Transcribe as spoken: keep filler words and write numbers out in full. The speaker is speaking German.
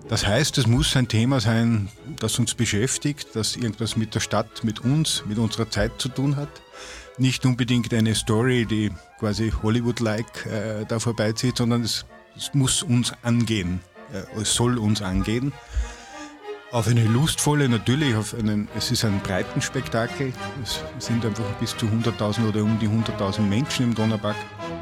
Das heißt, es muss ein Thema sein, das uns beschäftigt, das irgendwas mit der Stadt, mit uns, mit unserer Zeit zu tun hat. Nicht unbedingt eine Story, die quasi Hollywood-like äh, da vorbeizieht, sondern es, es muss uns angehen, äh, es soll uns angehen. Auf eine lustvolle, natürlich, auf einen, es ist ein Breitenspektakel, es sind einfach bis zu hunderttausend oder um die hunderttausend Menschen im Donaupark.